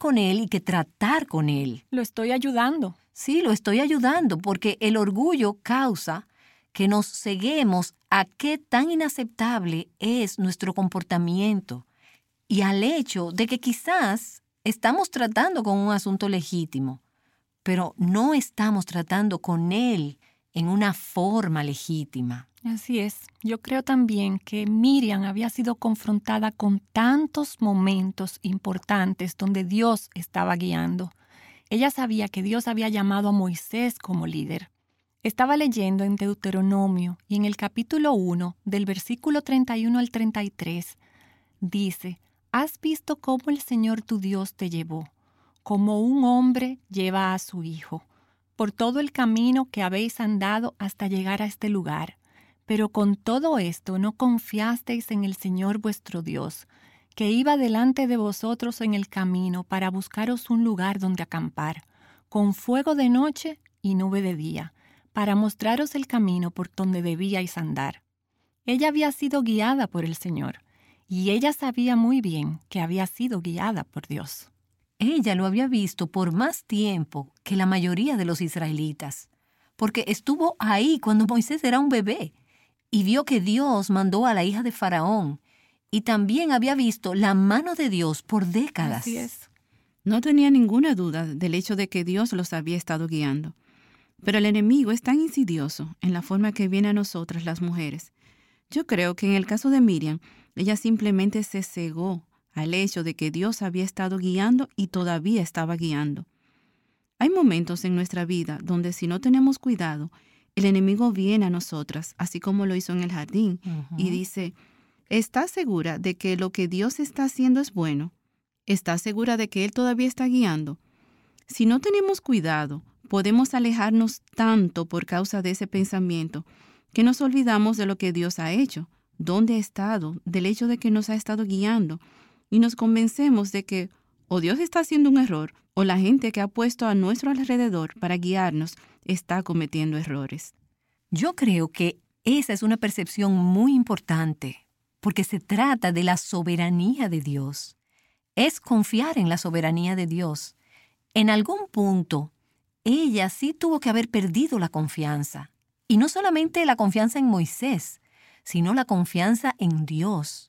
con él y que tratar con él. Lo estoy ayudando. Sí, lo estoy ayudando porque el orgullo causa que nos ceguemos a qué tan inaceptable es nuestro comportamiento y al hecho de que quizás estamos tratando con un asunto legítimo, pero no estamos tratando con él en una forma legítima. Así es. Yo creo también que Miriam había sido confrontada con tantos momentos importantes donde Dios estaba guiando. Ella sabía que Dios había llamado a Moisés como líder. Estaba leyendo en Deuteronomio y en el capítulo 1, del versículo 31 al 33, dice: «Has visto cómo el Señor tu Dios te llevó, como un hombre lleva a su hijo, por todo el camino que habéis andado hasta llegar a este lugar. Pero con todo esto no confiasteis en el Señor vuestro Dios, que iba delante de vosotros en el camino para buscaros un lugar donde acampar, con fuego de noche y nube de día, para mostraros el camino por donde debíais andar». Ella había sido guiada por el Señor, y ella sabía muy bien que había sido guiada por Dios. Ella lo había visto por más tiempo que la mayoría de los israelitas, porque estuvo ahí cuando Moisés era un bebé y vio que Dios mandó a la hija de Faraón, y también había visto la mano de Dios por décadas. Así es. No tenía ninguna duda del hecho de que Dios los había estado guiando. Pero el enemigo es tan insidioso en la forma que viene a nosotras las mujeres. Yo creo que en el caso de Miriam, ella simplemente se cegó al hecho de que Dios había estado guiando y todavía estaba guiando. Hay momentos en nuestra vida donde si no tenemos cuidado, el enemigo viene a nosotras, así como lo hizo en el jardín, y dice: ¿estás segura de que lo que Dios está haciendo es bueno? ¿Estás segura de que Él todavía está guiando? Si no tenemos cuidado, podemos alejarnos tanto por causa de ese pensamiento que nos olvidamos de lo que Dios ha hecho, dónde ha estado, del hecho de que nos ha estado guiando, y nos convencemos de que o Dios está haciendo un error o la gente que ha puesto a nuestro alrededor para guiarnos está cometiendo errores. Yo creo que esa es una percepción muy importante, porque se trata de la soberanía de Dios. Es confiar en la soberanía de Dios. En algún punto, ella sí tuvo que haber perdido la confianza. Y no solamente la confianza en Moisés, sino la confianza en Dios.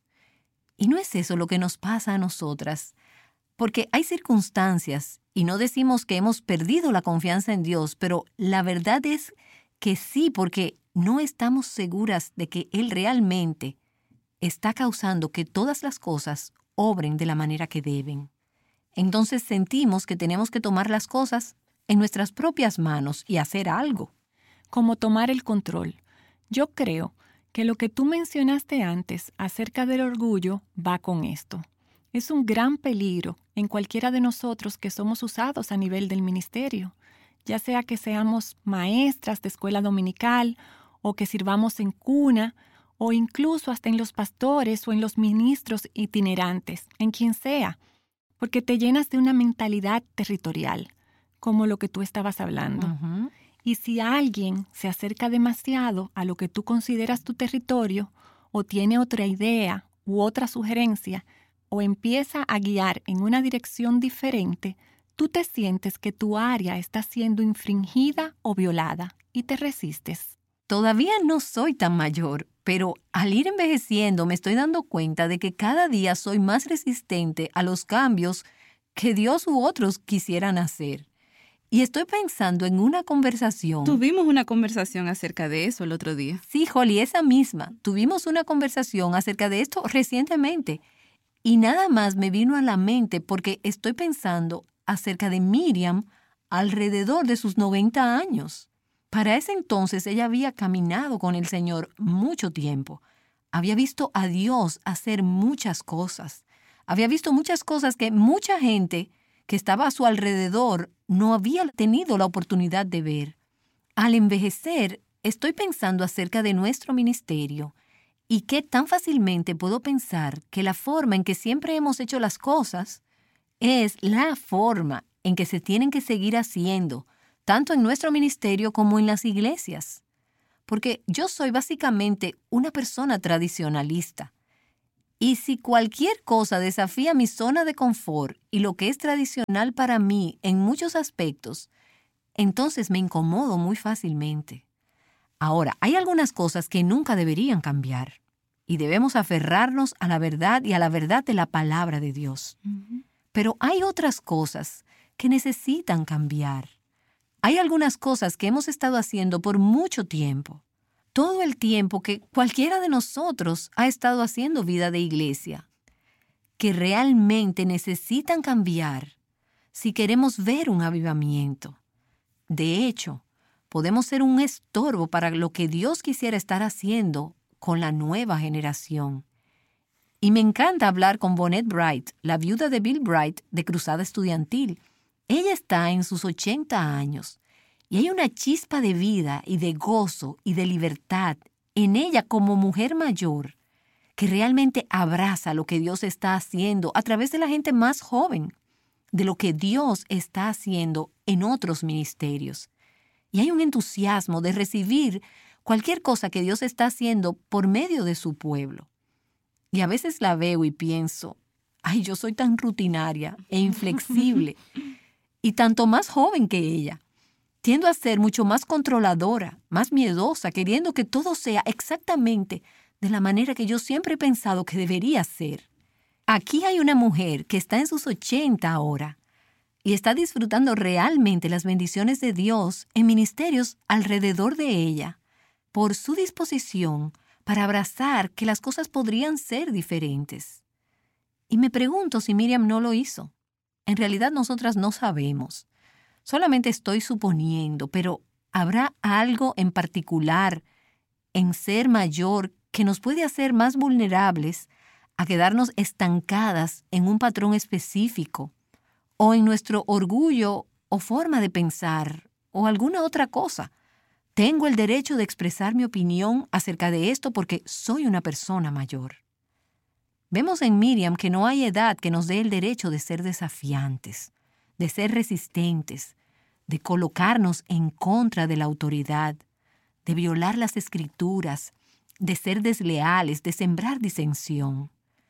Y no es eso lo que nos pasa a nosotras, porque hay circunstancias, y no decimos que hemos perdido la confianza en Dios, pero la verdad es que sí, porque no estamos seguras de que Él realmente está causando que todas las cosas obren de la manera que deben. Entonces sentimos que tenemos que tomar las cosas en nuestras propias manos y hacer algo. Como tomar el control. Yo creo que lo que tú mencionaste antes acerca del orgullo va con esto. Es un gran peligro en cualquiera de nosotros que somos usados a nivel del ministerio, ya sea que seamos maestras de escuela dominical o que sirvamos en cuna o incluso hasta en los pastores o en los ministros itinerantes, en quien sea, porque te llenas de una mentalidad territorial, como lo que tú estabas hablando. Y si alguien se acerca demasiado a lo que tú consideras tu territorio o tiene otra idea u otra sugerencia o empieza a guiar en una dirección diferente, tú te sientes que tu área está siendo infringida o violada y te resistes. Todavía no soy tan mayor, pero al ir envejeciendo me estoy dando cuenta de que cada día soy más resistente a los cambios que Dios u otros quisieran hacer. Y estoy pensando en una conversación. Tuvimos una conversación acerca de eso el otro día. Sí, Holly, esa misma. Tuvimos una conversación acerca de esto recientemente. Y nada más me vino a la mente porque estoy pensando acerca de Miriam alrededor de sus 90 años. Para ese entonces ella había caminado con el Señor mucho tiempo. Había visto a Dios hacer muchas cosas. Había visto muchas cosas que mucha gente que estaba a su alrededor no había tenido la oportunidad de ver. Al envejecer, estoy pensando acerca de nuestro ministerio y qué tan fácilmente puedo pensar que la forma en que siempre hemos hecho las cosas es la forma en que se tienen que seguir haciendo, tanto en nuestro ministerio como en las iglesias. Porque yo soy básicamente una persona tradicionalista. Y si cualquier cosa desafía mi zona de confort y lo que es tradicional para mí en muchos aspectos, entonces me incomodo muy fácilmente. Ahora, hay algunas cosas que nunca deberían cambiar y debemos aferrarnos a la verdad y a la verdad de la palabra de Dios. Pero hay otras cosas que necesitan cambiar. Hay algunas cosas que hemos estado haciendo por mucho tiempo. Todo el tiempo que cualquiera de nosotros ha estado haciendo vida de iglesia, que realmente necesitan cambiar si queremos ver un avivamiento. De hecho, podemos ser un estorbo para lo que Dios quisiera estar haciendo con la nueva generación. Y me encanta hablar con Bonnet Bright, la viuda de Bill Bright de Cruzada Estudiantil. Ella está en sus 80 años. Y hay una chispa de vida y de gozo y de libertad en ella como mujer mayor que realmente abraza lo que Dios está haciendo a través de la gente más joven, de lo que Dios está haciendo en otros ministerios. Y hay un entusiasmo de recibir cualquier cosa que Dios está haciendo por medio de su pueblo. Y a veces la veo y pienso, ay, yo soy tan rutinaria e inflexible y tanto más joven que ella. Tiendo a ser mucho más controladora, más miedosa, queriendo que todo sea exactamente de la manera que yo siempre he pensado que debería ser. Aquí hay una mujer que está en sus 80 ahora y está disfrutando realmente las bendiciones de Dios en ministerios alrededor de ella, por su disposición para abrazar que las cosas podrían ser diferentes. Y me pregunto si Miriam no lo hizo. En realidad nosotras no sabemos. Solamente estoy suponiendo, pero ¿habrá algo en particular en ser mayor que nos puede hacer más vulnerables a quedarnos estancadas en un patrón específico, o en nuestro orgullo o forma de pensar, o alguna otra cosa? Tengo el derecho de expresar mi opinión acerca de esto porque soy una persona mayor. Vemos en Miriam que no hay edad que nos dé el derecho de ser desafiantes, de ser resistentes, de colocarnos en contra de la autoridad, de violar las escrituras, de ser desleales, de sembrar disensión.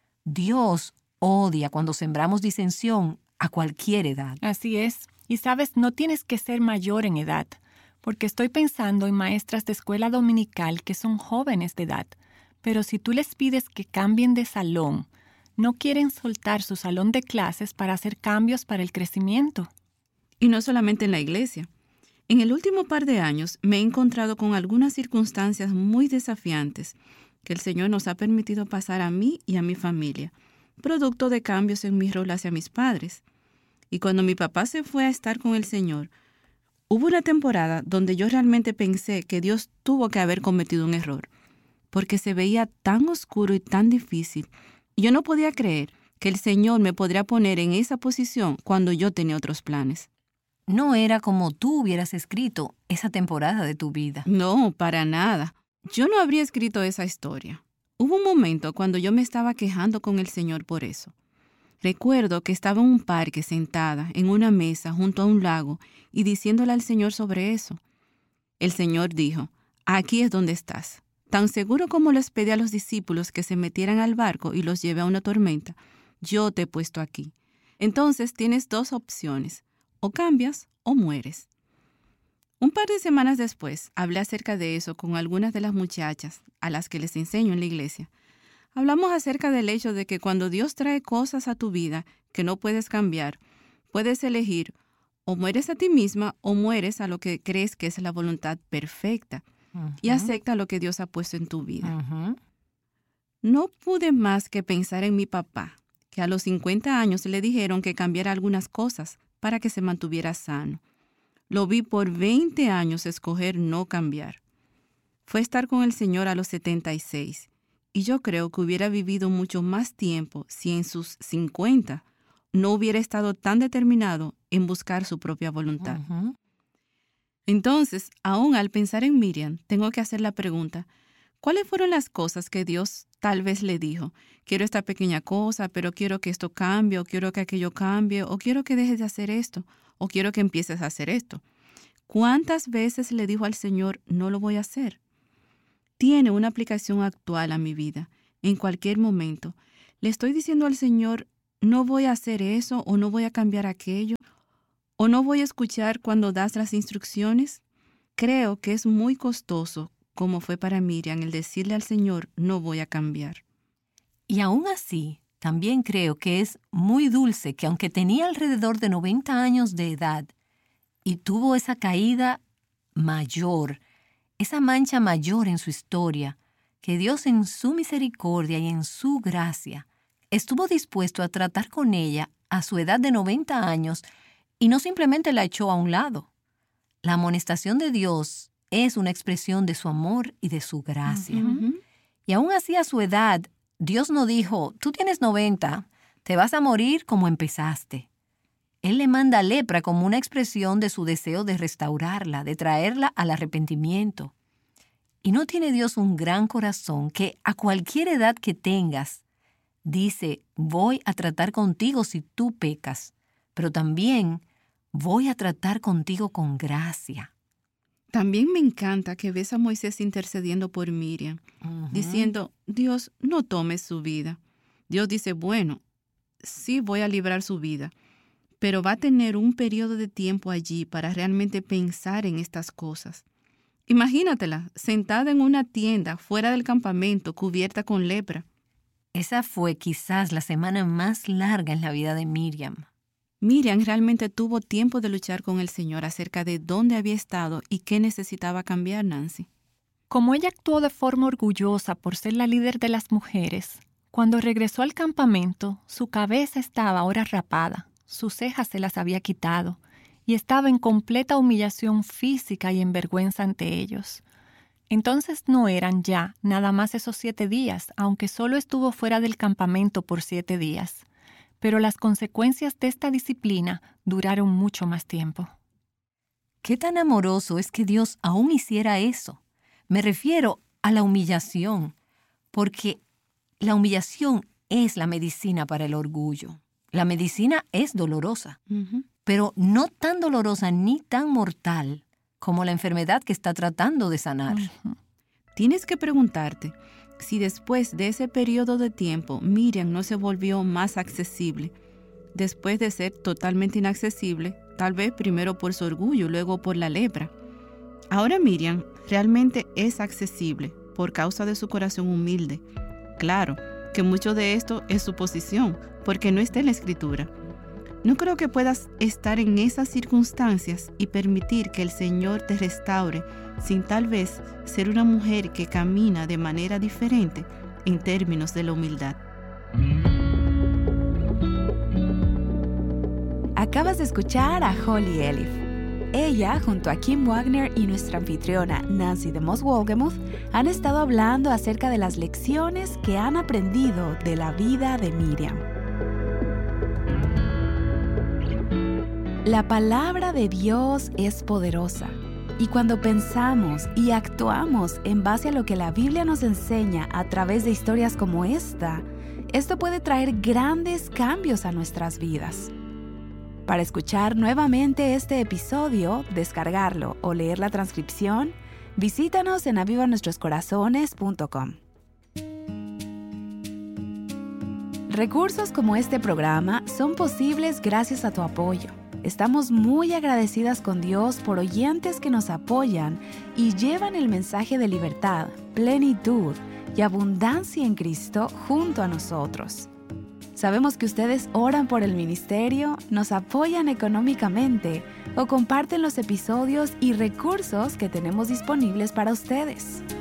Dios odia cuando sembramos disensión a cualquier edad. Así es. Y sabes, no tienes que ser mayor en edad, porque estoy pensando en maestras de escuela dominical que son jóvenes de edad, pero si tú les pides que cambien de salón, no quieren soltar su salón de clases para hacer cambios para el crecimiento. Y no solamente en la iglesia. En el último par de años me he encontrado con algunas circunstancias muy desafiantes que el Señor nos ha permitido pasar a mí y a mi familia, producto de cambios en mi rol hacia mis padres. Y cuando mi papá se fue a estar con el Señor, hubo una temporada donde yo realmente pensé que Dios tuvo que haber cometido un error, porque se veía tan oscuro y tan difícil. Y yo no podía creer que el Señor me podría poner en esa posición cuando yo tenía otros planes. No era como tú hubieras escrito esa temporada de tu vida. No, para nada. Yo no habría escrito esa historia. Hubo un momento cuando yo me estaba quejando con el Señor por eso. Recuerdo que estaba en un parque sentada en una mesa junto a un lago y diciéndole al Señor sobre eso. El Señor dijo, aquí es donde estás. Tan seguro como les pedí a los discípulos que se metieran al barco y los llevé a una tormenta, yo te he puesto aquí. Entonces tienes dos opciones. O cambias o mueres. Un par de semanas después, hablé acerca de eso con algunas de las muchachas a las que les enseño en la iglesia. Hablamos acerca del hecho de que cuando Dios trae cosas a tu vida que no puedes cambiar, puedes elegir o mueres a ti misma o mueres a lo que crees que es la voluntad perfecta y acepta lo que Dios ha puesto en tu vida. No pude más que pensar en mi papá, que a los 50 años le dijeron que cambiara algunas cosas para que se mantuviera sano. Lo vi por 20 años escoger no cambiar. Fue estar con el Señor a los 76, y yo creo que hubiera vivido mucho más tiempo si en sus 50 no hubiera estado tan determinado en buscar su propia voluntad. Entonces, aún al pensar en Miriam, tengo que hacer la pregunta, ¿cuáles fueron las cosas que Dios tal vez le dijo? Quiero esta pequeña cosa, pero quiero que esto cambie, o quiero que aquello cambie, o quiero que dejes de hacer esto, o quiero que empieces a hacer esto. ¿Cuántas veces le dijo al Señor, no lo voy a hacer? Tiene una aplicación actual a mi vida, en cualquier momento. Le estoy diciendo al Señor, no voy a hacer eso o no voy a cambiar aquello o no voy a escuchar cuando das las instrucciones. Creo que es muy costoso, como fue para Miriam, el decirle al Señor, no voy a cambiar. Y aún así, también creo que es muy dulce que aunque tenía alrededor de 90 años de edad y tuvo esa caída mayor, esa mancha mayor en su historia, que Dios en su misericordia y en su gracia estuvo dispuesto a tratar con ella a su edad de 90 años y no simplemente la echó a un lado. La amonestación de Dios es una expresión de su amor y de su gracia. Y aún así a su edad, Dios no dijo, tú tienes 90, te vas a morir como empezaste. Él le manda lepra como una expresión de su deseo de restaurarla, de traerla al arrepentimiento. ¿Y no tiene Dios un gran corazón que a cualquier edad que tengas, dice, voy a tratar contigo si tú pecas, pero también voy a tratar contigo con gracia? También me encanta que ves a Moisés intercediendo por Miriam, diciendo, Dios, no tomes su vida. Dios dice, bueno, sí voy a librar su vida, pero va a tener un periodo de tiempo allí para realmente pensar en estas cosas. Imagínatela, sentada en una tienda fuera del campamento, cubierta con lepra. Esa fue quizás la semana más larga en la vida de Miriam. Miriam realmente tuvo tiempo de luchar con el Señor acerca de dónde había estado y qué necesitaba cambiar, Nancy. Como ella actuó de forma orgullosa por ser la líder de las mujeres, cuando regresó al campamento, su cabeza estaba ahora rapada, sus cejas se las había quitado y estaba en completa humillación física y en vergüenza ante ellos. Entonces no eran ya nada más esos 7 días, aunque solo estuvo fuera del campamento por 7 días. Pero las consecuencias de esta disciplina duraron mucho más tiempo. ¿Qué tan amoroso es que Dios aún hiciera eso? Me refiero a la humillación, porque la humillación es la medicina para el orgullo. La medicina es dolorosa, pero no tan dolorosa ni tan mortal como la enfermedad que está tratando de sanar. Tienes que preguntarte si después de ese periodo de tiempo Miriam no se volvió más accesible, después de ser totalmente inaccesible, tal vez primero por su orgullo, luego por la lepra. Ahora Miriam realmente es accesible por causa de su corazón humilde. Claro que mucho de esto es suposición, porque no está en la Escritura. No creo que puedas estar en esas circunstancias y permitir que el Señor te restaure sin tal vez ser una mujer que camina de manera diferente en términos de la humildad. Acabas de escuchar a Holly Elif. Ella, junto a Kim Wagner y nuestra anfitriona Nancy DeMoss Wolgemuth, han estado hablando acerca de las lecciones que han aprendido de la vida de Miriam. La palabra de Dios es poderosa. Y cuando pensamos y actuamos en base a lo que la Biblia nos enseña a través de historias como esta, esto puede traer grandes cambios a nuestras vidas. Para escuchar nuevamente este episodio, descargarlo o leer la transcripción, visítanos en avivanuestroscorazones.com. Recursos como este programa son posibles gracias a tu apoyo. Estamos muy agradecidas con Dios por oyentes que nos apoyan y llevan el mensaje de libertad, plenitud y abundancia en Cristo junto a nosotros. Sabemos que ustedes oran por el ministerio, nos apoyan económicamente o comparten los episodios y recursos que tenemos disponibles para ustedes.